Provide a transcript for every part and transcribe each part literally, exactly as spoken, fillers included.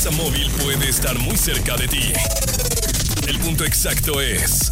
Exa Móvil puede estar muy cerca de ti. El punto exacto es...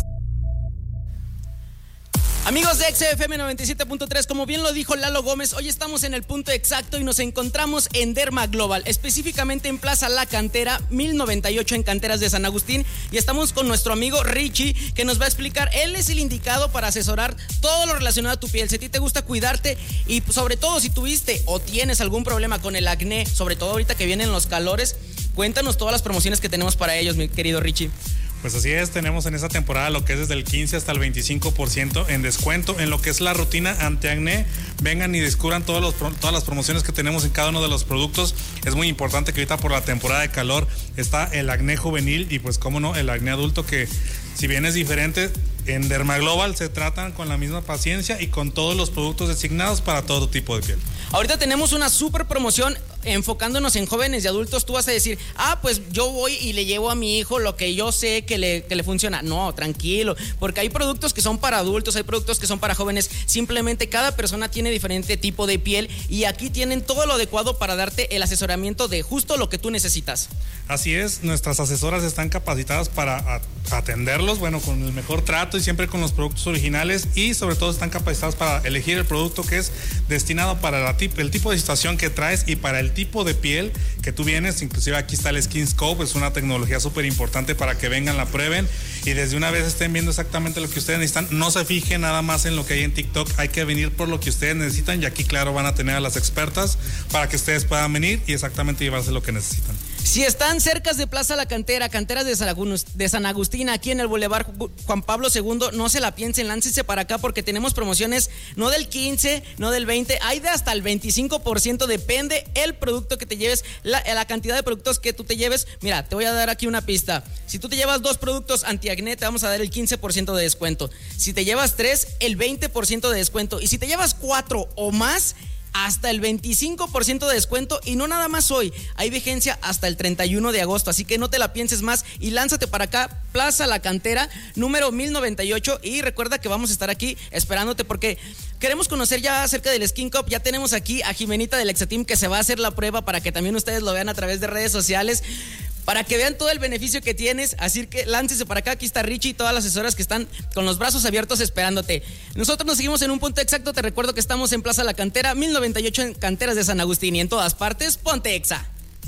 Amigos de X F M noventa y siete punto tres, como bien lo dijo Lalo Gómez, hoy estamos en el punto exacto y nos encontramos en Derma Global, específicamente en Plaza La Cantera, mil noventa y ocho en Canteras de San Agustín, y estamos con nuestro amigo Richie, que nos va a explicar. Él es el indicado para asesorar todo lo relacionado a tu piel. Si a ti te gusta cuidarte y sobre todo si tuviste o tienes algún problema con el acné, sobre todo ahorita que vienen los calores, cuéntanos todas las promociones que tenemos para ellos, mi querido Richie. Pues así es, tenemos en esta temporada lo que es desde el quince hasta el veinticinco por ciento en descuento en lo que es la rutina antiacné. Vengan y descubran todos los, todas las promociones que tenemos en cada uno de los productos. Es muy importante que ahorita por la temporada de calor está el acné juvenil y pues cómo no, el acné adulto, que si bien es diferente, en Derma Global se tratan con la misma paciencia y con todos los productos designados para todo tipo de piel. Ahorita tenemos una súper promoción enfocándonos en jóvenes y adultos. Tú vas a decir, ah, pues yo voy y le llevo a mi hijo lo que yo sé que le, que le funciona. No, tranquilo, porque hay productos que son para adultos, hay productos que son para jóvenes. Simplemente cada persona tiene diferente tipo de piel y aquí tienen todo lo adecuado para darte el asesoramiento de justo lo que tú necesitas. Así es, nuestras asesoras están capacitadas para atenderlos, bueno, con el mejor trato y siempre con los productos originales, y sobre todo están capacitados para elegir el producto que es destinado para la tip, el tipo de situación que traes y para el tipo de piel que tú vienes. Inclusive aquí está el Skin Scope, es una tecnología súper importante para que vengan, la prueben y desde una vez estén viendo exactamente lo que ustedes necesitan. No se fijen nada más en lo que hay en TikTok, hay que venir por lo que ustedes necesitan, y aquí claro van a tener a las expertas para que ustedes puedan venir y exactamente llevarse lo que necesitan. Si están cerca de Plaza La Cantera, Canteras de San Agustín, aquí en el Boulevard Juan Pablo segundo, no se la piensen, láncense para acá porque tenemos promociones no del quince, no del veinte, hay de hasta el veinticinco por ciento, depende el producto que te lleves, la, la cantidad de productos que tú te lleves. Mira, te voy a dar aquí una pista. Si tú te llevas dos productos antiacné, te vamos a dar el quince por ciento de descuento. Si te llevas tres, el veinte por ciento de descuento. Y si te llevas cuatro o más, hasta el veinticinco por ciento de descuento, y no nada más hoy, hay vigencia hasta el treinta y uno de agosto, así que no te la pienses más y lánzate para acá, Plaza La Cantera, número mil noventa y ocho, y recuerda que vamos a estar aquí esperándote porque queremos conocer ya acerca del Skin Cup. Ya tenemos aquí a Jimenita del Exateam que se va a hacer la prueba para que también ustedes lo vean a través de redes sociales, para que vean todo el beneficio que tienes. Así que láncese para acá, aquí está Richie y todas las asesoras que están con los brazos abiertos esperándote. Nosotros nos seguimos en un punto exacto. Te recuerdo que estamos en Plaza La Cantera, mil noventa y ocho en Canteras de San Agustín, y en todas partes, ponte Exa.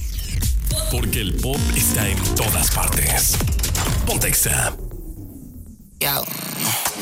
Porque el pop está en todas partes. Ponte Exa. Yo.